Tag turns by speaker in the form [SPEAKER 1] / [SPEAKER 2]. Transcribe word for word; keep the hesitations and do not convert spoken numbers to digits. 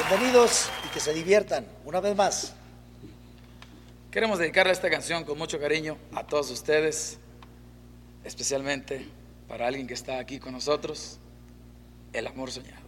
[SPEAKER 1] Bienvenidos y que se diviertan una vez más.
[SPEAKER 2] Queremos dedicarle esta canción con mucho cariño a todos ustedes, especialmente para alguien que está aquí con nosotros, El Amor Soñado.